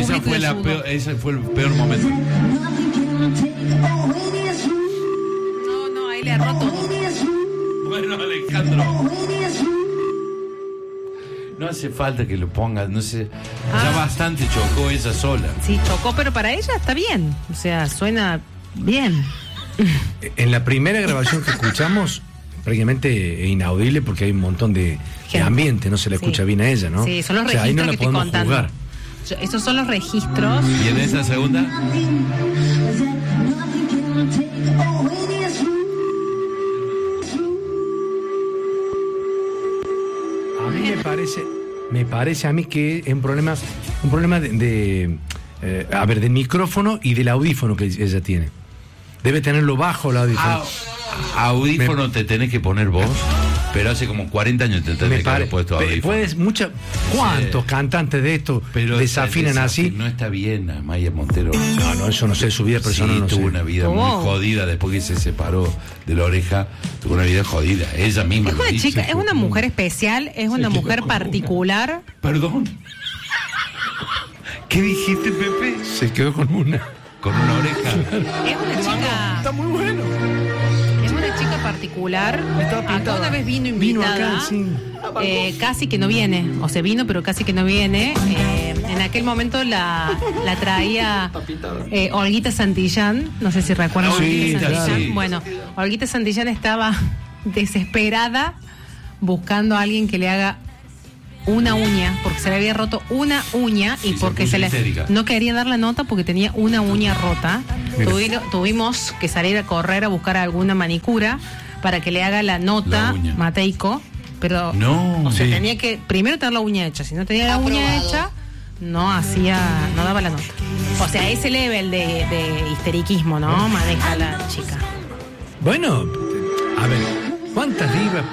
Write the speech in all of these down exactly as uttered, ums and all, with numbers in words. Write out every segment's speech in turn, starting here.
esa público fue y la ayudó. peor, ese fue el peor momento. No, no, ahí le erró todo. Bueno, Alejandro. No hace falta que lo pongas, no sé. Ah. Ya bastante chocó ella sola. Sí, chocó, pero para ella está bien. O sea, suena bien. En la primera grabación que escuchamos, prácticamente inaudible porque hay un montón de, de ambiente, no se la escucha Sí. bien a ella, ¿no? Sí, son los O sea, registros ahí no que la estoy podemos contando. juzgar. Yo- esos son los registros. ¿Y en esa segunda? A mí me parece, me parece a mí que es un problema, un problema de, de, eh, a ver, del micrófono y del audífono que ella tiene. Debe tenerlo bajo el audífono. Ah, audífono Me- te tenés que poner vos, pero hace como cuarenta años te Me tenés que pare- haber puesto pe- audífono. puedes mucha, ¿cuántos Sí. cantantes de esto Pero desafinan esa- así? No está bien a Maya Montero. No, no, eso no sé, su vida personal Sí, no tuvo sé. una vida Oh. muy jodida después que se separó de la oreja. Tuvo una vida jodida. Ella misma Es lo una dice. chica, es una mujer especial, es una mujer particular. Perdón. ¿Qué dijiste, Pepe? Se quedó con una. Con una oreja. Es una chica. Está muy bueno. Es una chica particular. Acá una vez vino Vino invitada. acá, sí. eh, casi que no viene. O sea, vino, pero casi que no viene. Eh, en aquel momento la, la traía eh, Olguita Santillán. No sé si recuerdan a Olguita Olguita, Santillán. sí. Bueno, Olguita Santillán estaba desesperada buscando a alguien que le haga una uña, porque se le había roto una uña y Sí, se porque puso se le histérica. no quería dar la nota porque tenía una uña rota. Mira. Tuvi- tuvimos que salir a correr a buscar alguna manicura para que le haga la nota La uña. Mateico, pero No. o sea, Sí. tenía que primero tener la uña hecha, si no tenía la uña hecha no hacía, no daba la nota. O sea, ese level de, de histeriquismo, ¿no? Maneja la chica. Bueno, a ver, ¿cuántas divas?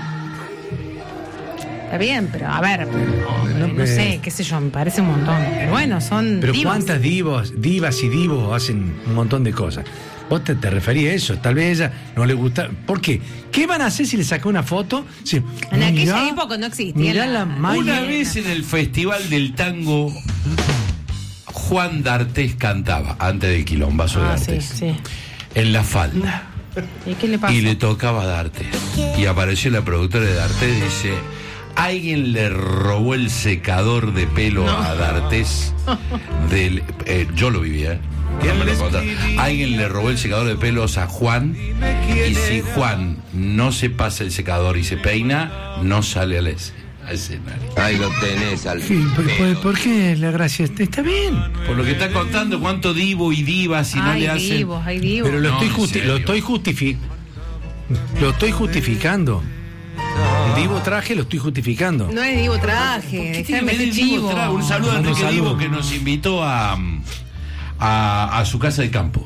Está bien, pero a ver, no, no eh. sé, qué sé yo, me parece un montón. Pero bueno, son Pero divas. cuántas divas, divas y divos hacen un montón de cosas. Vos te, te referís a eso, tal vez a ella no le gusta. ¿Por qué? ¿Qué van a hacer si le saca una foto? Sí, En aquella mirá, época no existía mirá la- la Maya. Una vez en el Festival del Tango, Juan D'Artés cantaba, antes del quilombazo de Ah, sí, D'Artés, sí. en la falda. ¿Y qué le pasa? Y le tocaba a D'Artés. Y apareció la productora de D'Artés y dice: alguien le robó el secador de pelo a D'Artés del, eh, yo lo vivía, ¿eh? No me lo contaron. Alguien le robó el secador de pelos a Juan, y si Juan no se pasa el secador y se peina, no sale al es- al escenario. Ahí lo tenés al Sí, ¿por, por- por qué la gracia? Está bien. Por lo que está contando, cuánto divo y diva si no Hay le hacen. divos, hay divos. Pero lo No, estoy en justi- serio. lo estoy justifi- lo estoy justificando. El divo traje lo estoy justificando. No es divo traje, déjame Tiene ese Divo chivo. Tra- Un saludo a Un Enrique saludo. Divo que nos invitó a, a, a su casa de campo.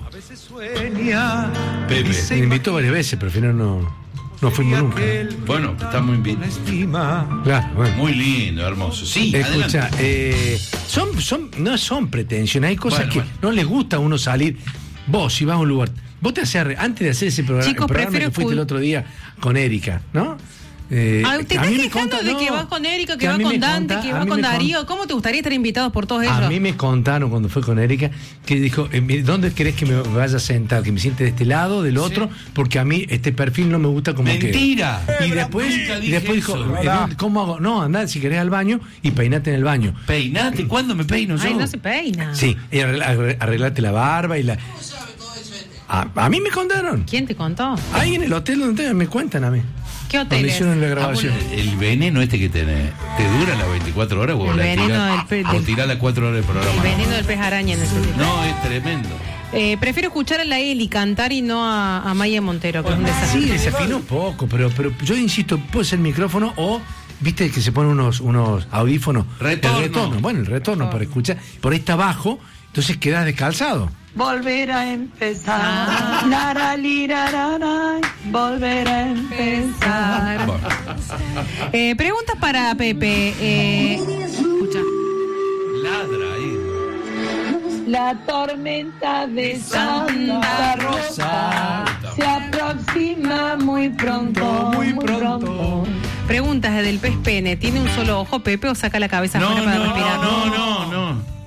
Pepe. Me invitó varias veces, pero al final no, no fuimos nunca. Bueno, está muy bien. Claro, bueno. Muy lindo, hermoso. Sí, Escucha, adelante. eh, son, son, no son pretensiones, hay cosas Bueno, que bueno. no les gusta a uno salir. Vos, si vas a un lugar, vos te haces arre- antes de hacer ese programa, Chicos, el programa prefiero que fuiste escu- el otro día con Erika, ¿no? Eh, Ay, te a estás mí me quejando conta- de que no, vas con Erika, que a vas mí con me Dante, conta- que a vas mí con me con- Darío. ¿Cómo te gustaría estar invitados por todos ellos? A mí me contaron cuando fue con Erika que dijo, eh, mire, ¿dónde querés que me vaya a sentar? Que me siente de este lado, del otro, porque a mí este perfil no me gusta como que. Mentira. Y después, Nunca y dije después dijo, eso. eh, ¿dónde- ¿cómo hago? No, andá si querés al baño y peinate en el baño. Peinate, ¿cuándo me peino yo? Ay, no se peina. Sí, y arregla- arregla- arreglate la barba y la. A, a mí me contaron. ¿Quién te contó? Ahí en el hotel donde estoy, me cuentan a mí. ¿Qué Donde hoteles? hicieron la Ah, grabación. bueno, el veneno este que tenés, ¿te dura las veinticuatro horas o El la veneno tirás, del pe- o del- tirás las cuatro horas del El programa? veneno del pez araña necesito. No, es tremendo. Eh, prefiero escuchar a la Eli cantar y no a, a Maya Montero, que es un desafío. Sí, desafinó poco, pero, pero yo insisto, puede ser el micrófono o, viste que se ponen unos, unos audífonos. Retorno. El retorno, bueno, el retorno para escuchar. Por ahí está abajo, entonces quedas descalzado. Volver a empezar. Naralirararay, volver a empezar. Bueno, Eh, preguntas para Pepe. Eh, escucha. ladra ahí. La tormenta de Santa Rosa se aproxima muy pronto, muy pronto. Preguntas del pez pene. ¿Tiene un solo ojo, Pepe, o saca la cabeza No, afuera para no, respirar? no, no, no.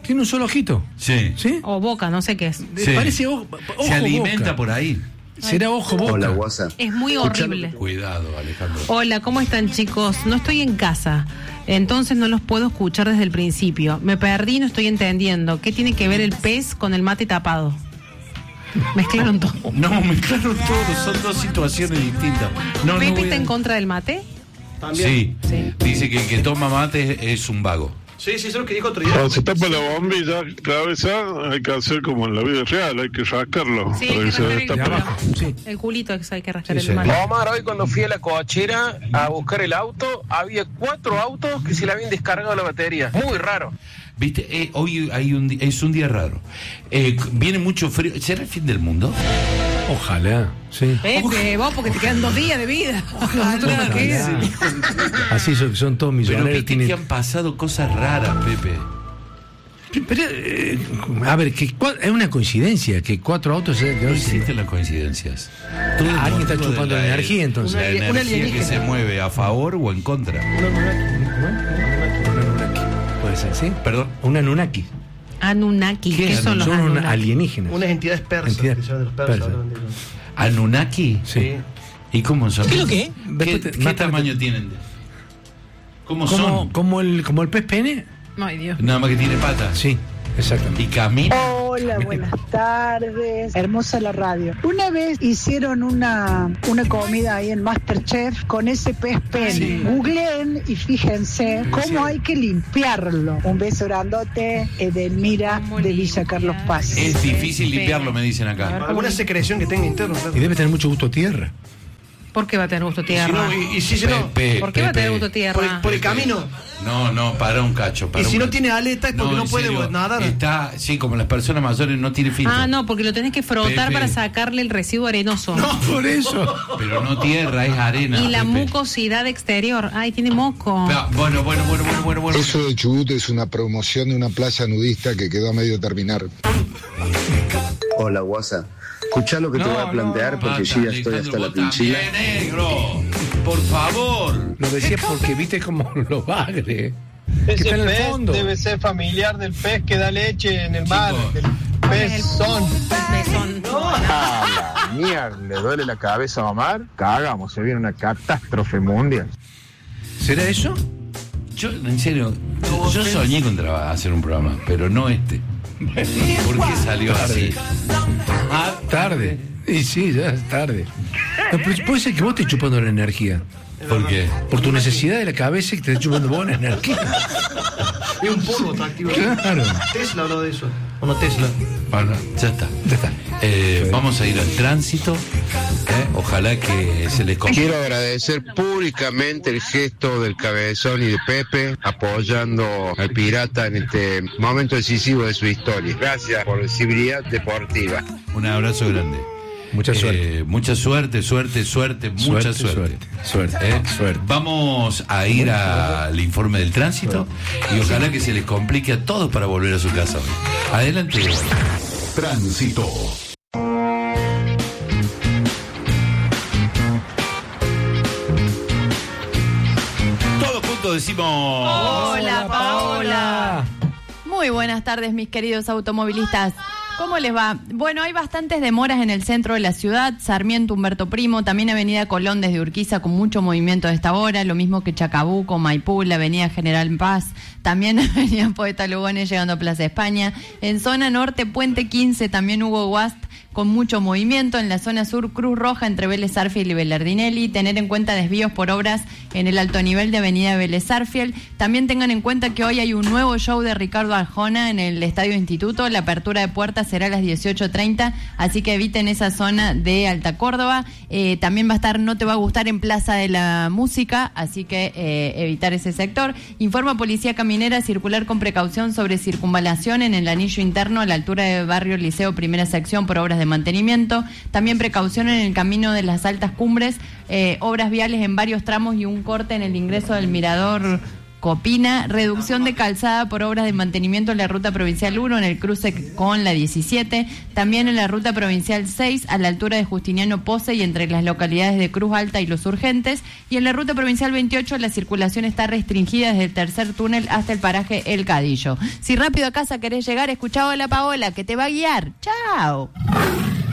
Tiene un solo ojito. Sí. ¿Sí? O boca, no sé qué es. Sí. Parece ojo, ojo Se alimenta boca. por ahí. Será ojo boca. Hola, WhatsApp. Es muy horrible. Cuidado, Alejandro. Hola, ¿cómo están, chicos? No estoy en casa, entonces no los puedo escuchar desde el principio. Me perdí, no estoy entendiendo. ¿Qué tiene que ver el pez con el mate tapado? Mezclaron todo. No, mezclaron todo, son dos situaciones distintas. No, no ¿Pepe voy está a- en contra del mate? Sí. Sí. Dice que el que toma mate es un vago. Sí, sí, eso es lo que dijo otro día. Cuando se tapa la bombilla, cabeza, hay que hacer como en la vida real, hay que rascarlo. Sí, para hay que que se rascar el De destape. abajo. Sí. El culito es hay que rascar Sí, el sí. mate. Omar, hoy cuando fui a la cochera a buscar el auto, había cuatro autos que se le habían descargado la batería. Muy raro. Viste, eh, hoy hay un di- es un día raro. Eh, viene mucho frío. ¿Será el fin del mundo? Ojalá, sí. Pepe, vos porque te quedan dos días de vida. Nosotros Ojalá. nos quedan. Así son, son todos Pero millonarios. viste tienen- que han pasado cosas raras, Pepe. Pero, eh, a ver, que cua- es una coincidencia que cuatro autos se No existen las coincidencias. Todo el Alguien está motivo de chupando la energía, entonces. La Una- una energía que alienígena. se mueve a favor o en contra. Puede ser, ¿sí? Perdón. Un Anunnaki. Anunnaki, ¿qué, ¿Qué son los Son un Anunnaki? alienígenas. Unas entidades persas, Entidad que se llaman de los persas. persa. hablan de ellos. Anunnaki. Sí. ¿Y cómo son? ¿Qué lo qué? ¿Qué, Después te- qué más tarde- tamaño tienen? ¿Cómo Como, son? como, el, como el pez pene. Ay, Dios. Nada más que tiene patas. Sí, exactamente. Y camina. Hola, buenas tardes. Hermosa la radio. Una vez hicieron una, una comida ahí en Masterchef con ese pez pene. Sí. Googleen y fíjense cómo hay que limpiarlo. Un beso grandote, Edelmira ¿Cómo de Villa Carlos Paz. Es difícil limpiarlo, me dicen acá. Alguna secreción que tenga interno. claro. Y debe tener mucho gusto a tierra. ¿Por qué va a tener gusto Y si tierra? no, y, y si no, Pepe, ¿Por qué va a tener Pepe. gusto tierra? por el, por el camino. No, no, para un cacho. Para Y si un no cacho. tiene aleta es porque no en puede serio, nadar. Está, sí, como las personas mayores no tiene filtro. Ah, no, porque lo tenés que frotar Pepe. para sacarle el residuo arenoso. Por eso. Pero no tierra, es arena. Y la Pepe. mucosidad exterior. Ay, tiene moco. Pero, bueno, bueno, bueno, bueno, bueno, bueno. Eso de Chubut es una promoción de una playa nudista que quedó a medio terminar. Hola, WhatsApp. Escuchá lo que te No, voy a plantear no, porque basta, yo ya estoy Alejandro, hasta la vos pinchila. también, negro. Por favor. Lo decía porque viste como los bagres. Que Ese está en el pez fondo. debe ser familiar del pez que da leche en el mar, Chicos. del pezón. Pezón. Ah, la mierda, ¿le duele la cabeza a Omar? Cagamos, se viene una catástrofe mundial. ¿Será eso? Yo, en serio, yo soñé con traba- hacer un programa, pero no este. ¿Por qué salió así? Ah, Tarde. Y sí, ya es tarde. No, pero puede ser que vos estés chupando la energía. ¿Por qué? Por tu necesidad de la cabeza y que te estés chupando vos la energía. Es un polvo atractivo. Claro. Tesla habló de eso. ¿O no Tesla? Bueno, ya está. Ya está. Eh, vamos a ir al tránsito. ¿eh? Ojalá que se les Quiero agradecer públicamente el gesto del Cabezón y de Pepe apoyando al Pirata en este momento decisivo de su historia. Gracias por la visibilidad deportiva. un abrazo grande. Mucha suerte. Eh, mucha suerte, suerte, suerte, mucha suerte. Suerte, suerte, ¿Eh? suerte. Vamos a ir al informe del tránsito y ojalá que se les complique a todos para volver a su casa hoy. Adelante. Tránsito. Todos juntos decimos... Hola, Paola. Muy buenas tardes, mis queridos automovilistas. ¿Cómo les va? Bueno, hay bastantes demoras en el centro de la ciudad, Sarmiento, Humberto Primo, también Avenida Colón desde Urquiza con mucho movimiento de esta hora, lo mismo que Chacabuco, Maipú, la Avenida General Paz, también Avenida Poeta Lugones llegando a Plaza España. En zona norte, Puente quince, también Hugo Guast con mucho movimiento. En la zona sur, Cruz Roja entre Vélez Sarsfield y Belardinelli. Tener en cuenta desvíos por obras en el alto nivel de Avenida Vélez Sarsfield. También tengan en cuenta que hoy hay un nuevo show de Ricardo Arjona en el Estadio Instituto. La apertura de puertas será a las dieciocho treinta, así que eviten esa zona de Alta Córdoba. Eh, también va a estar No Te Va a Gustar en Plaza de la Música, así que eh, evitar ese sector. Informa Policía Caminera, circular con precaución sobre circunvalación en el anillo interno a la altura de Barrio Liceo, primera sección, por obras de mantenimiento. También precaución en el camino de las altas cumbres, eh, obras viales en varios tramos y un corte en el ingreso del Mirador Copina, reducción de calzada por obras de mantenimiento en la ruta provincial uno en el cruce con la diecisiete, también en la ruta provincial seis a la altura de Justiniano Pose y entre las localidades de Cruz Alta y Los Urgentes, y en la ruta provincial veintiocho la circulación está restringida desde el tercer túnel hasta el paraje El Cadillo. Si rápido a casa querés llegar, escuchá a la Paola que te va a guiar. ¡Chao!